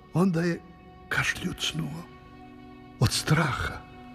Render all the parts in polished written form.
onda je kašljucnuo od straha.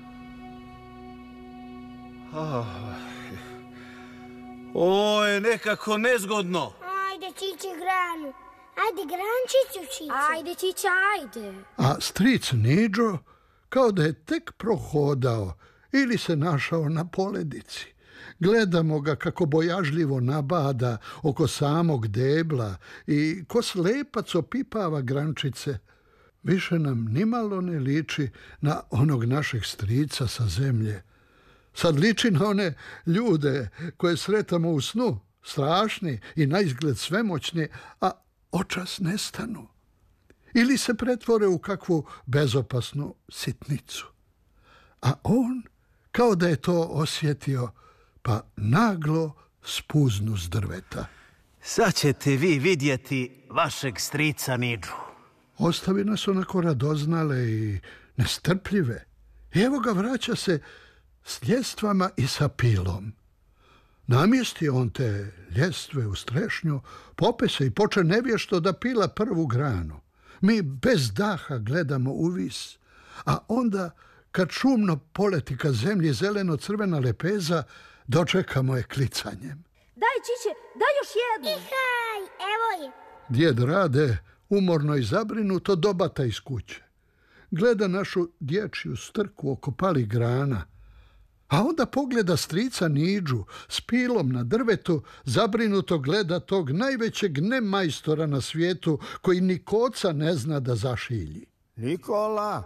Ovo je nekako nezgodno. Ajde, Čiče, granu. Ajde, grančiću, Čiče. Ajde, Čiče, ajde. A stric Niđo kao da je tek prohodao ili se našao na poledici. Gledamo ga kako bojažljivo nabada oko samog debla i ko slepac opipava grančice. Više nam nimalo ne liči na onog našeg strica sa zemlje. Sad liči na one ljude koje sretamo u snu, strašni i naizgled svemoćni, a očas nestanu. Ili se pretvore u kakvu bezopasnu sitnicu. A on, kao da je to osjetio, pa naglo spuznu s drveta. Sad ćete vi vidjeti vašeg strica Niđu. Ostavi nas onako radoznale i nestrpljive. I evo ga, vraća se s ljestvama i sa pilom. Namjesti on te ljestve u strešnju, pope se i poče nevješto da pila prvu granu. Mi bez daha gledamo uvis, a onda, kad šumno poleti ka zemlji zeleno-crvena lepeza, dočekamo je klicanjem. Daj, Čiče, daj još jednu. Ihaj, evo je. Djed Rade, umorno i zabrinuto, dobata iz kuće. Gleda našu dječju strku oko palih grana, a onda pogleda strica Niđu s pilom na drvetu, zabrinuto gleda tog najvećeg nemajstora na svijetu koji ni koca ne zna da zašilji. Nikola,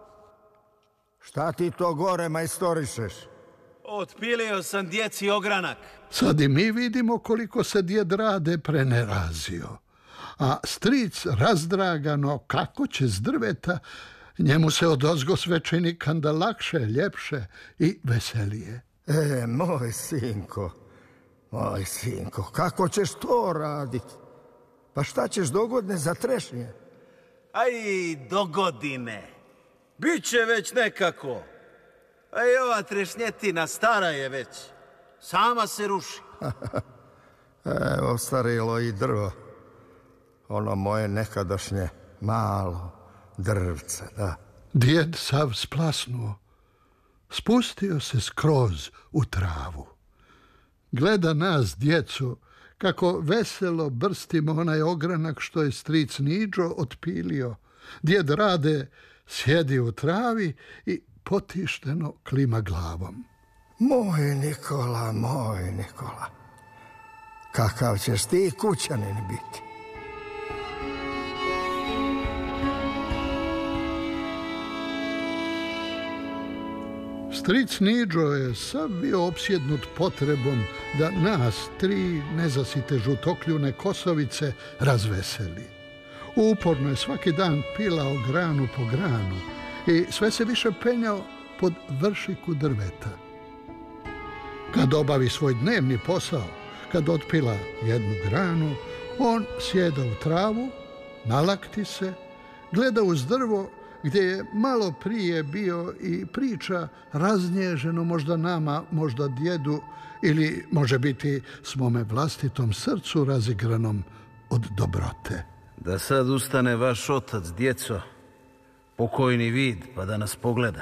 šta ti to gore majstorišeš? Otpilio sam djeci ogranak. Sad i mi vidimo koliko se djed Rade prenerazio, a stric razdragano kako će s drveta, njemu se odozgo sve čini kanda lakše, ljepše i veselije. Moj sinko, kako ćeš to raditi? Pa šta ćeš dogodne za trešnje? Aj, dogodine. Biće već nekako. A i ova trešnjetina stara je već. Sama se ruši. Ostarilo i drvo. Ono moje nekadašnje malo drvce, da. Djed sav splasnuo. Spustio se skroz u travu. Gleda nas, djecu, kako veselo brstimo onaj ogranak što je stric Niđo otpilio. Djed Rade sjedi u travi i potišteno klima glavom. Moj Nikola, kakav ćeš ti kućanin biti? Stric Niđo je sav bio opsjednut potrebom da nas, tri nezasite žutokljune kosovice, razveseli. Uporno je svaki dan pilao granu po granu i sve se više penjao pod vršiku drveta. Kad obavi svoj dnevni posao, kad otpila jednu granu, on sjeda u travu, nalakti se, gleda uz drvo gdje je malo prije bio i priča raznježeno možda nama, možda djedu ili može biti svome vlastitom srcu razigranom od dobrote. Da sad ustane vaš otac, djeco, pokojni vid, pa da nas pogleda.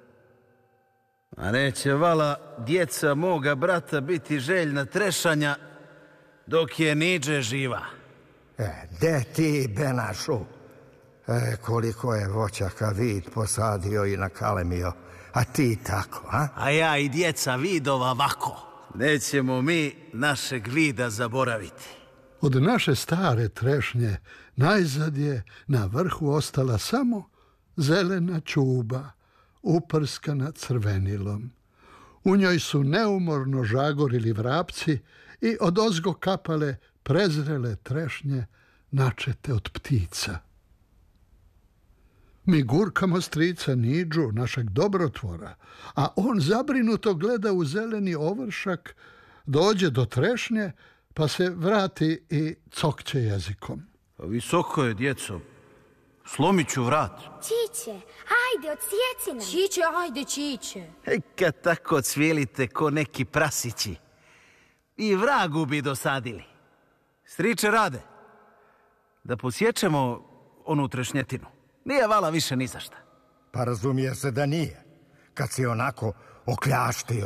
A neće vala djeca moga brata biti željna trešanja dok je Niđe živa. De ti, Benašu? Koliko je voćaka vid posadio i nakalemio, a ti tako, a? A ja i djeca vidova vako. Nećemo mi našeg vida zaboraviti. Od naše stare trešnje najzad je na vrhu ostala samo zelena čuba, uprskana crvenilom. U njoj su neumorno žagorili vrapci i odozgo kapale prezrele trešnje načete od ptica. Mi gurkamo strica Niđu, našeg dobrotvora, a on zabrinuto gleda u zeleni ovršak, dođe do trešnje, pa se vrati i cokće jezikom. Pa visoko je, djeco. Slomit ću vrat. Čiče, ajde, odsjeci nam. Čiče, ajde, Čiče. Kad tako cvijelite ko neki prasići, i vragu bi dosadili. Striče Rade, da posjećemo unutrašnjetinu. Nije vala više ni za šta. Pa razumije se da nije. Kad si onako okljaštio.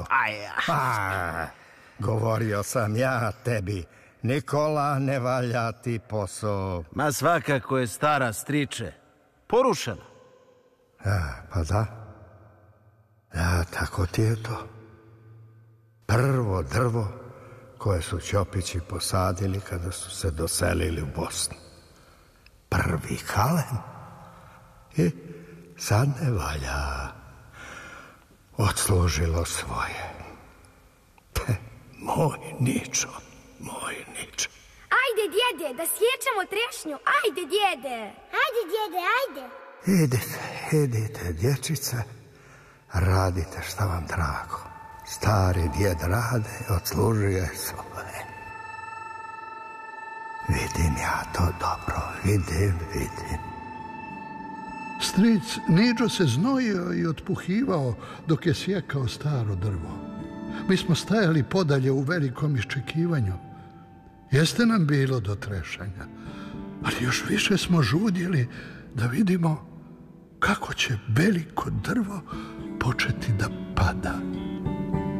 Govorio sam ja tebi, Nikola, ne valja ti posao. Ma svakako je stara, striče. Porušena. Pa da. Da, tako ti je to. Prvo drvo koje su Ćopići posadili kada su se doselili u Bosnu. Prvi kalem. I sad ne valja. Odslužilo svoje. Moj Ničo, moj Ničo. Ajde, djede, da sječemo trešnju. Ajde, djede. Ajde, djede, ajde. Idite, dječice, radite šta vam drago. Stari djed rade, odslužuje svoje. Vidim ja to dobro, vidim. Stric Niđo se znojio i otpuhivao dok je sjekao staro drvo. Mi smo stajali podalje u velikom iščekivanju. Jeste nam bilo do trešanja, ali još više smo žudjeli da vidimo kako će veliko drvo početi da pada.